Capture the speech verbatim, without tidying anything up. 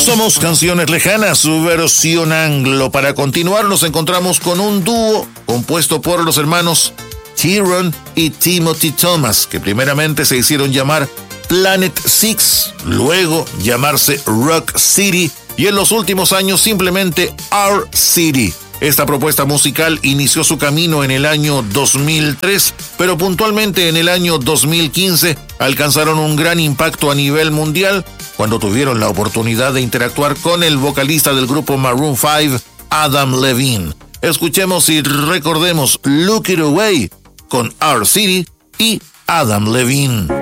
Somos Canciones Lejanas, su versión anglo. Para continuar nos encontramos con un dúo compuesto por los hermanos Tyrone y Timothy Thomas, que primeramente se hicieron llamar Planet Six, luego llamarse Rock City y en los últimos años simplemente R City. Esta propuesta musical inició su camino en el año dos mil tres, pero puntualmente en el año dos mil quince alcanzaron un gran impacto a nivel mundial cuando tuvieron la oportunidad de interactuar con el vocalista del grupo Maroon five, Adam Levine. Escuchemos y recordemos Look It Away con R City y Adam Levine.